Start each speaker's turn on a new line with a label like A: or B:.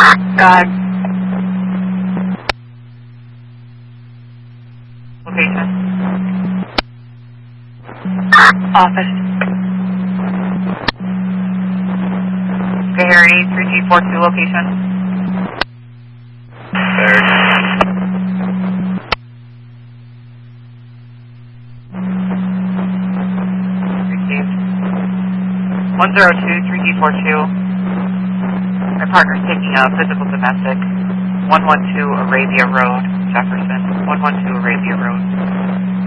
A: God. Location. Office. Gary 3G42 location.
B: Third.
A: Received. 102 3G42. My partner's taking a physical domestic. 112 Arabia Road, Jefferson. 112 Arabia Road.